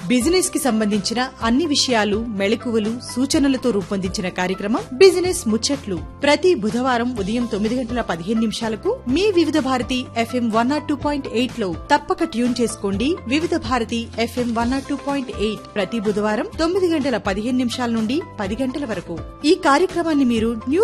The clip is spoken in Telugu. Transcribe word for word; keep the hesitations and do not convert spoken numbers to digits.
బిజినెస్ కి సంబంధించిన అన్ని విషయాలు, మెళకువలు, సూచనలతో రూపొందించిన కార్యక్రమం బిజినెస్ ముచ్చట్లు. ప్రతి బుధవారం ఉదయం తొమ్మిది గంటల పదిహేను నిమిషాలకు మీ వివిధ Bharati FM one not two point eight లో తప్పక ట్యూన్ చేసుకోండి. వివిధ Bharati FM one not two point eight ప్రతి బుధవారం తొమ్మిది గంటల పదిహేను నిమిషాల నుండి పది గంటల వరకు. ఈ కార్యక్రమాన్ని మీరు న్యూస్